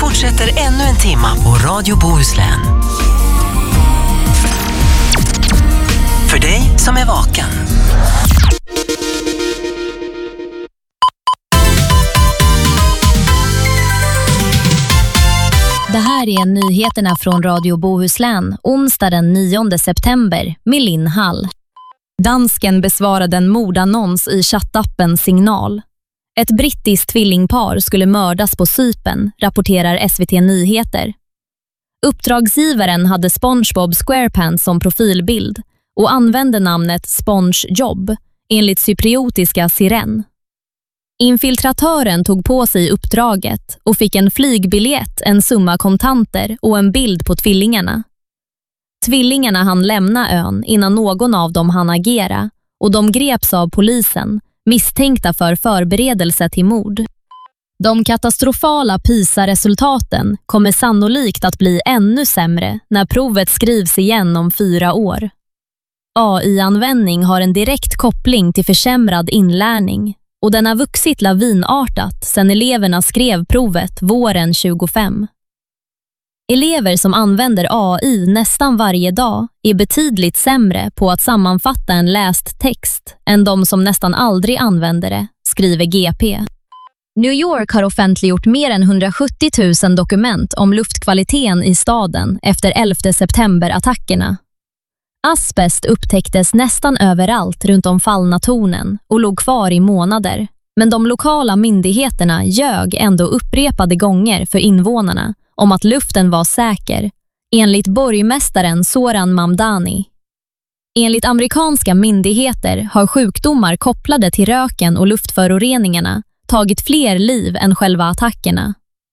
fortsätter ännu en timma på Radio Bohuslän. För dig som är vaken. Det här är nyheterna från Radio Bohuslän, onsdag den 9 september med Linn Hall. Dansken besvarade en mordannons i chattappen Signal. Ett brittiskt tvillingpar skulle mördas på Cypern, rapporterar SVT Nyheter. Uppdragsgivaren hade SpongeBob SquarePants som profilbild och använde namnet SpongeJob enligt cypriotiska Siren. Infiltratören tog på sig uppdraget och fick en flygbiljett, en summa kontanter och en bild på tvillingarna. Tvillingarna hann lämna ön innan någon av dem hann agera och de greps av polisen, misstänkta för förberedelse till mord. De katastrofala PISA-resultaten kommer sannolikt att bli ännu sämre när provet skrivs igen om 4 år. AI-användning har en direkt koppling till försämrad inlärning och den har vuxit lavinartat sedan eleverna skrev provet våren 2025. Elever som använder AI nästan varje dag är betydligt sämre på att sammanfatta en läst text än de som nästan aldrig använder det, skriver GP. New York har offentliggjort mer än 170 000 dokument om luftkvaliteten i staden efter 11 september-attackerna. Asbest upptäcktes nästan överallt runt om fallna tornen och låg kvar i månader, men de lokala myndigheterna ljög ändå upprepade gånger för invånarna om att luften var säker, enligt borgmästaren Zoran Mamdani. Enligt amerikanska myndigheter har sjukdomar kopplade till röken och luftföroreningarna tagit fler liv än själva attackerna.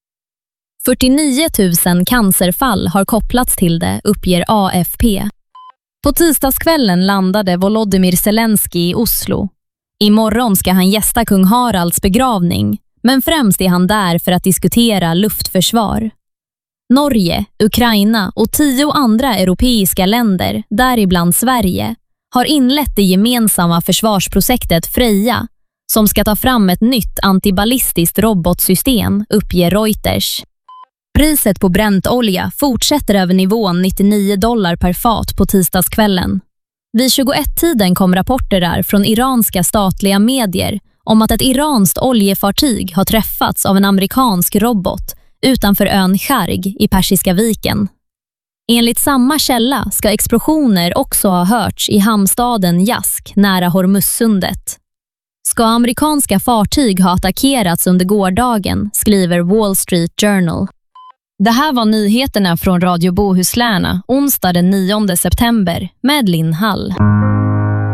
49 000 cancerfall har kopplats till det, uppger AFP. På tisdagskvällen landade Volodymyr Zelensky i Oslo. Imorgon ska han gästa kung Haralds begravning, men främst är han där för att diskutera luftförsvar. Norge, Ukraina och 10 andra europeiska länder, däribland Sverige, har inlett det gemensamma försvarsprojektet Freja, som ska ta fram ett nytt antiballistiskt robotsystem, uppger Reuters. Priset på bräntolja fortsätter över nivån $99 per fat på tisdagskvällen. Vid 21-tiden kom rapporter från iranska statliga medier om att ett iranskt oljefartyg har träffats av en amerikansk robot utanför ön Sharg i Persiska viken. Enligt samma källa ska explosioner också ha hörts i hamnstaden Jask nära Hormuzsundet. Ska amerikanska fartyg ha attackerats under gårdagen, skriver Wall Street Journal. Det här var nyheterna från Radio Bohuslän, onsdag den 9 september med Linn Hall.